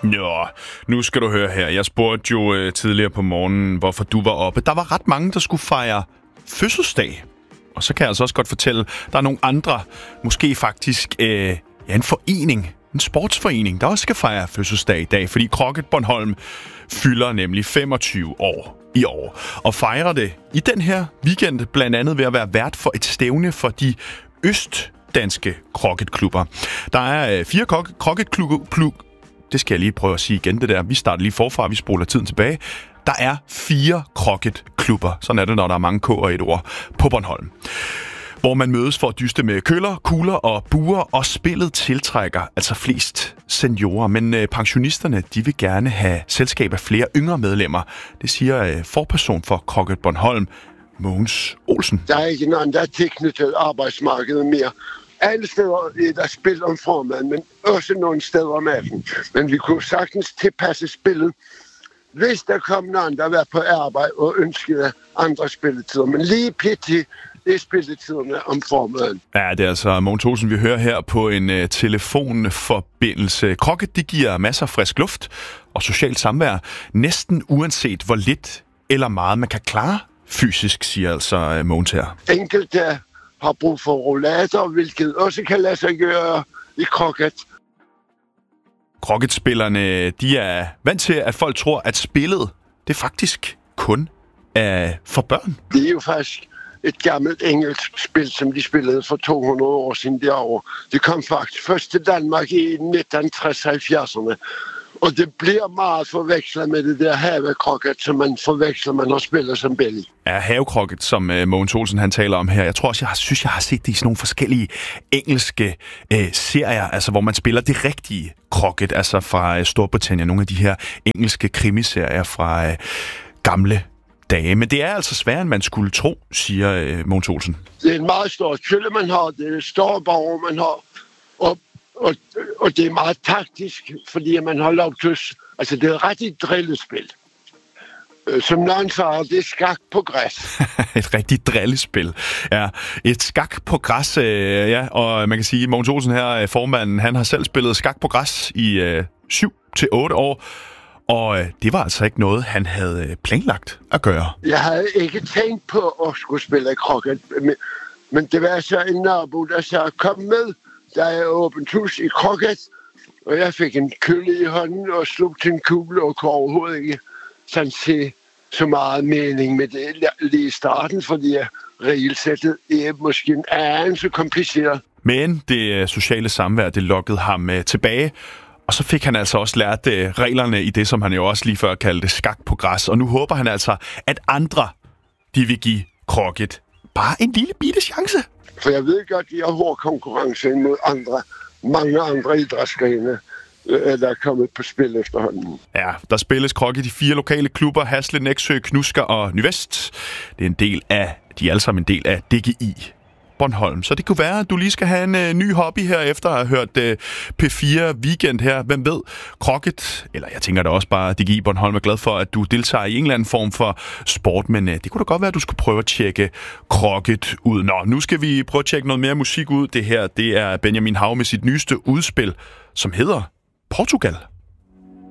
Nå, nu skal du høre her. Jeg spurgte jo tidligere på morgenen, hvorfor du var oppe. Der var ret mange, der skulle fejre fødselsdag. Og så kan jeg altså også godt fortælle, der er nogle andre, måske faktisk en forening, en sportsforening, der også skal fejre fødselsdag i dag. Fordi Crocket Bornholm fylder nemlig 25 år i år. Og fejrer det i den her weekend, blandt andet ved at være vært for et stævne for de østdanske crocketklubber. Der er 4 crocketklubber. Det skal jeg lige prøve at sige igen, det der. Vi starter lige forfra, vi spoler tiden tilbage. Der er 4 crocketklubber. Sådan er det, når der er mange K'er og et ord på Bornholm. Hvor man mødes for at dyste med køller, kugler og buer, og spillet tiltrækker altså flest seniorer. Men pensionisterne, de vil gerne have selskab af flere yngre medlemmer. Det siger forperson for Crocket Bornholm, Mogens Olsen. Der er ikke nogen, der er tilknyttet arbejdsmarkedet mere. Alle steder er der spil om formiddagen, men også nogle steder om aftenen. Men vi kunne sagtens tilpasse spillet, hvis der kom nogen, der var på arbejde og ønskede andre spilletider. Men lige pt. Det er spilletiderne om formiddagen. Ja, det er altså Mogens Olsen, vi hører her på en telefonforbindelse. Crocket, det giver masser af frisk luft og socialt samvær, næsten uanset hvor lidt eller meget man kan klare fysisk, siger altså Mogens her. Enkelte har brug for rollator, hvilket også kan lade sig gøre i crocket. Crocketspillerne, de er vant til, at folk tror, at spillet, det faktisk kun er for børn. Det er jo faktisk et gammelt engelsk spil, som de spillede for 200 år siden derovre. Det kom faktisk først til Danmark i 1960-70'erne. Og det bliver meget forvekslet med det der havekrocket, som man forveksler, man har spillet som belly. Ja, havekrocket, som Mogens Olsen han taler om her. Jeg tror også, jeg har set det i sådan nogle forskellige engelske serier, altså hvor man spiller det rigtige crocket, altså fra Storbritannien, nogle af de her engelske krimiserier fra gamle dage. Men det er altså sværere, end man skulle tro, siger Mogens Olsen. Det er en meget stor kølle, man har. Det er store borger, man har. Og det er meget taktisk, fordi man har lov til... Altså, det er et rigtig drillespil. Som nogen sagde, det er skak på græs. Et rigtig drillespil. Ja, et skak på græs, ja. Og man kan sige, at Mogens Olsen her, formanden, han har selv spillet skak på græs i 7 til 8 år. Og det var altså ikke noget, han havde planlagt at gøre. Jeg havde ikke tænkt på at skulle spille crocket, men det var så en nabo, der sagde, kom med, der er åbent hus i crocket. Og jeg fik en kølle i hånden og slog til en kugle og kunne overhovedet ikke sådan se så meget mening med det lige i starten, fordi regelsættet er måske en anden så kompliceret. Men det sociale samvær, det lokkede ham tilbage. Og så fik han altså også lært reglerne i det, som han jo også lige før kaldte skak på græs. Og nu håber han altså, at andre, de vil give crocket bare en lille bitte chance. For jeg ved godt, at jeg har hård konkurrence mod mange andre idrætsgrene, der er kommet på spil efterhånden. Ja, der spilles crocket i 4 lokale klubber, Hasle, Nexø, Knusker og Nyvest. Det er de er alle sammen en del af DGI Bornholm. Så det kunne være, at du lige skal have en ny hobby her efter at have hørt P4 Weekend her. Hvem ved, crocket, eller jeg tænker da også bare, at DGI Bornholm er glad for, at du deltager i en eller anden form for sport, men det kunne da godt være, at du skulle prøve at tjekke crocket ud. Nå, nu skal vi prøve at tjekke noget mere musik ud. Det her, det er Benjamin Hav med sit nyeste udspil, som hedder Portugal.